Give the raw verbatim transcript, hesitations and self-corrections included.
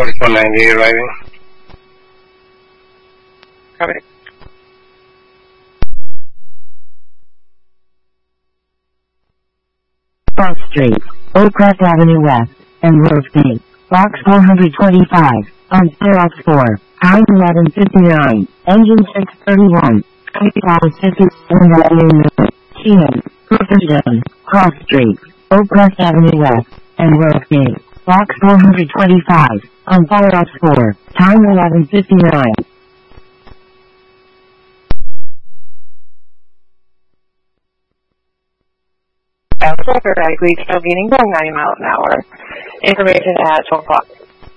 forty-four ninety arriving. Copy. Cross Street, Oakcrest Avenue West, and Rose Bay, Box four twenty-five, on Xerox four, time eleven fifty-nine, engine six thirty-one, Capital City, one Avenue, T M, Cooper Zone, Cross Street, Oakcrest Avenue West, and Rose Bay, Box four twenty-five, on Xerox four, time eleven fifty-nine. Alpha Quebec, we still meeting going ninety miles an hour. Information at twelve o'clock.